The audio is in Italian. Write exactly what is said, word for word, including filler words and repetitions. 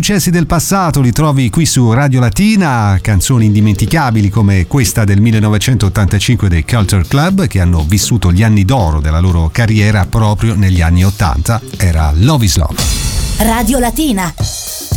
successi del passato li trovi qui su Radio Latina, canzoni indimenticabili come questa del millenovecentottantacinque dei Culture Club, che hanno vissuto gli anni d'oro della loro carriera proprio negli anni ottanta. Era Love is Love. Radio Latina.